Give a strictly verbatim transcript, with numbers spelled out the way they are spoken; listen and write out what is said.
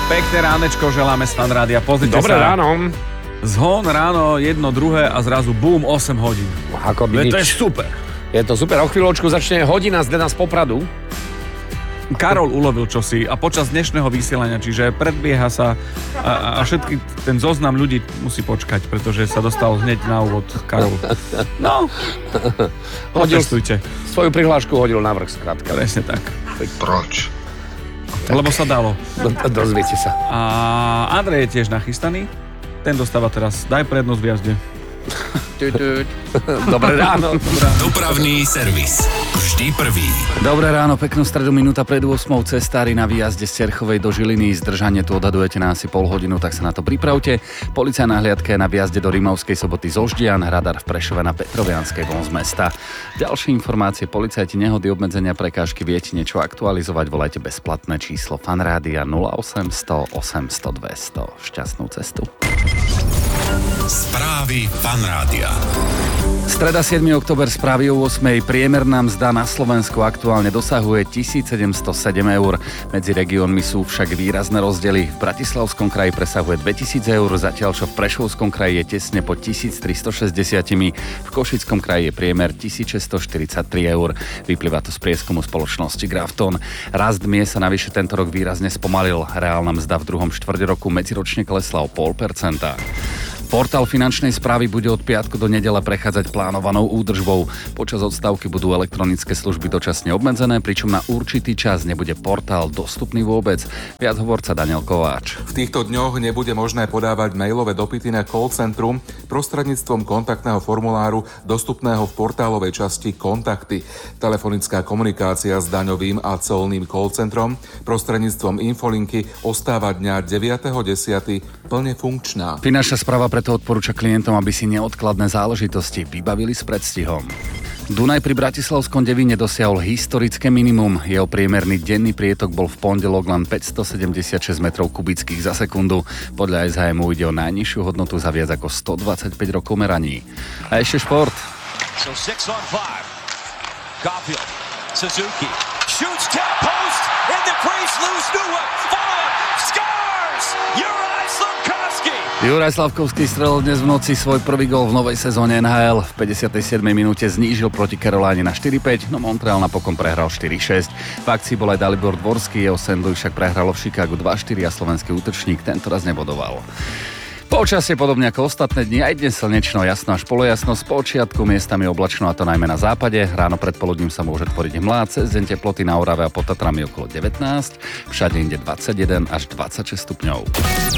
Pekné ránečko želáme z Fanrádia. Pozrite Dobré sa. ráno. Zhon ráno, jedno, druhé a zrazu bum, osem hodín. Ako by To nič. je super. Je to super. O chvíľočku začne hodina z Dena z Popradu. Karol ulovil čosi a počas dnešného vysielania, čiže predbieha sa a, a všetky ten zoznam ľudí musí počkať, pretože sa dostal hneď na úvod Karol. No, Hodil otestujte. svoju prihlášku hodil na vrch, skrátka. Presne tak. Proč? Lebo sa dalo. Do, dozviete sa. A Andrej je tiež nachystaný. Ten dostáva teraz daj prednosť v jazde. Dobré ráno. Dopravný servis. Vždy prvý. Dobré ráno, peknú stredu, minúta pred ôsmou, cestári na výjazde z Cerchovej do Žiliny. Zdržanie tu odhadujete na asi pol hodinu, tak sa na to pripravte. Policajná hliadka je na výjazde do Rimavskej Soboty zo Ždian, radar v Prešove na Petrovianskej von z mesta. Ďalšie informácie, policajti, nehody, obmedzenia, prekážky, viete niečo aktualizovať, volajte bezplatné číslo Fanrádia nula osem sto osemsto dvesto. Šťastnú cestu. Správy Fanrádia. Streda siedmeho október, správy o ôsmej. Priemerná mzda na Slovensku aktuálne dosahuje tisícsedemstosedem eur. Medzi regiónmi sú však výrazné rozdiely. V Bratislavskom kraji presahuje dvetisíc eur, zatiaľ čo v Prešovskom kraji je tesne po tisíctristošesťdesiat. V Košickom kraji je priemer tisícšesťstoštyridsaťtri eur. Vyplýva to z prieskumu spoločnosti Grafton. Rast miest sa navyše tento rok výrazne spomalil. Reálna mzda v druhom štvrťroku medziročne klesla o nula celá päť percenta. Portál finančnej správy bude od piatku do nedele prechádzať plánovanou údržbou. Počas odstávky budú elektronické služby dočasne obmedzené, pričom na určitý čas nebude portál dostupný vôbec. Viac hovorca Daniel Kováč. V týchto dňoch nebude možné podávať mailové dopyty na call centrum prostredníctvom kontaktného formuláru dostupného v portálovej časti Kontakty. Telefonická komunikácia s daňovým a colným call centrom prostredníctvom infolinky ostáva dňa deviateho desiateho plne funkčná. Finančná správa preto odporúča klientom, aby si neodkladné záležitosti vybavili s predstihom. Dunaj pri Bratislavskom Devíne dosiahol historické minimum. Jeho priemerný denný prietok bol v pondelok len päťstosedemdesiatšesť metrov kubických za sekundu. Podľa es háemu ide o najnižšiu hodnotu za viac ako stodvadsaťpäť rokov meraní. A ešte šport. So six on five. Garfield, Suzuki, shoots tap post in the crease, loose Nua, follow up, scores! Juraj Slafkovský. Juraj Slafkovský strelil dnes v noci svoj prvý gól v novej sezóne en há el. V päťdesiatej siedmej minúte znížil proti Caroline na štyri päť, no Montreal napokon prehral štyri šesť. V akcii bol aj Dalibor Dvorský, jeho Saint Louis však prehralo v Chicagu dva štyri a slovenský útočník tentoraz nebodoval. Počasie podobne ako ostatné dni, aj dnes slnečno, jasno až polojasno, z počiatku miestami oblačno, a to najmä na západe. Ráno predpoludním sa môže tvoriť hmla, cez deň teploty na Orave a pod Tatrami okolo devätnásť, všade inde dvadsaťjeden až dvadsaťšesť stupňov.